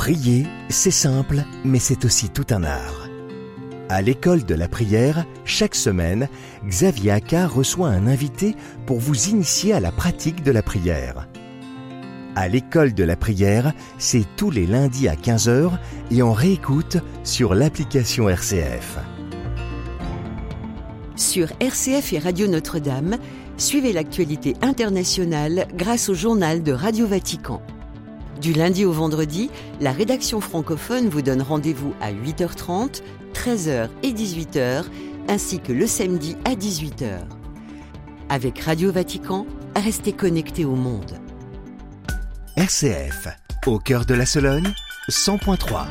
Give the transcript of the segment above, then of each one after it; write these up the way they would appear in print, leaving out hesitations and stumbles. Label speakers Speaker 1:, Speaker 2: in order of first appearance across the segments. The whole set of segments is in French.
Speaker 1: Prier, c'est simple, mais c'est aussi tout un art. À l'école de la prière, chaque semaine, Xavier Accard reçoit un invité pour vous initier à la pratique de la prière. À l'école de la prière, c'est tous les lundis à 15h et en réécoute sur l'application RCF.
Speaker 2: Sur RCF et Radio Notre-Dame, suivez l'actualité internationale grâce au journal de Radio Vatican. Du lundi au vendredi, la rédaction francophone vous donne rendez-vous à 8h30, 13h et 18h, ainsi que le samedi à 18h. Avec Radio Vatican, restez connectés au monde.
Speaker 1: RCF, au cœur de la Sologne, 100.3.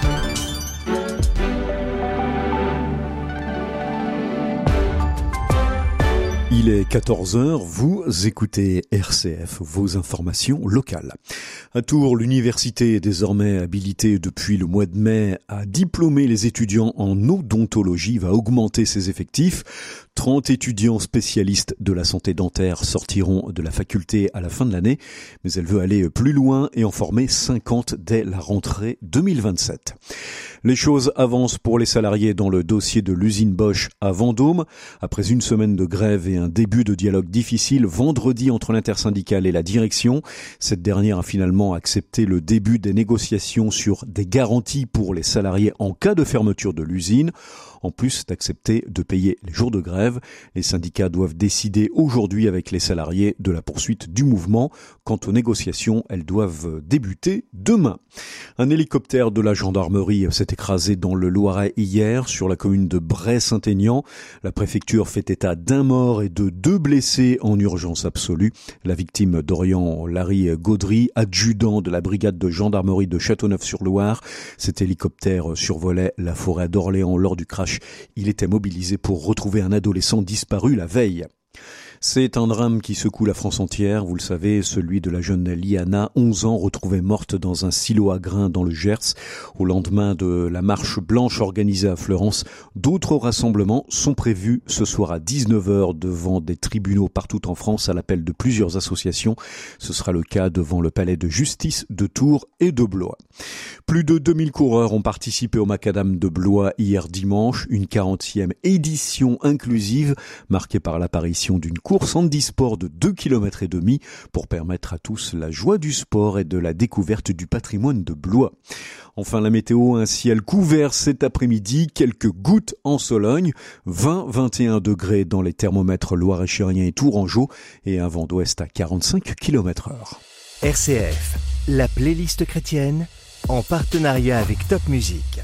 Speaker 3: Il est 14h, vous écoutez RCF, vos informations locales. À Tours, l'université est désormais habilitée depuis le mois de mai à diplômer les étudiants en odontologie, va augmenter ses effectifs. 30 étudiants spécialistes de la santé dentaire sortiront de la faculté à la fin de l'année, mais elle veut aller plus loin et en former 50 dès la rentrée 2027. Les choses avancent pour les salariés dans le dossier de l'usine Bosch à Vendôme. Après une semaine de grève et un début de dialogue difficile vendredi entre l'intersyndicale et la direction, cette dernière a finalement accepté le début des négociations sur des garanties pour les salariés en cas de fermeture de l'usine. En plus d'accepter de payer les jours de grève, les syndicats doivent décider aujourd'hui avec les salariés de la poursuite du mouvement. Quant aux négociations, elles doivent débuter demain. Un hélicoptère de la gendarmerie s'est écrasé dans le Loiret hier sur la commune de Bray-Saint-Aignan. La préfecture fait état d'un mort et de 2 blessés en urgence absolue. La victime d'Orient, Larry Gaudry, adjudant de la brigade de gendarmerie de Châteauneuf-sur-Loire. Cet hélicoptère survolait la forêt d'Orléans lors du crash. Il était mobilisé pour retrouver un adolescent disparu la veille. C'est un drame qui secoue la France entière, vous le savez, celui de la jeune Liana, 11 ans, retrouvée morte dans un silo à grains dans le Gers. Au lendemain de la marche blanche organisée à Fleurance, d'autres rassemblements sont prévus ce soir à 19h devant des tribunaux partout en France à l'appel de plusieurs associations. Ce sera le cas devant le palais de justice de Tours et de Blois. Plus de 2000 coureurs ont participé au Macadam de Blois hier dimanche, une 40e édition inclusive marquée par l'apparition d'une course handisport de 2,5 km pour permettre à tous la joie du sport et de la découverte du patrimoine de Blois. Enfin, la météo, un ciel couvert cet après-midi, quelques gouttes en Sologne, 20-21 degrés dans les thermomètres loir-et-cherien et tourangeaux et un vent d'ouest à 45 km/h.
Speaker 1: RCF, la playlist chrétienne, en partenariat avec Top Music.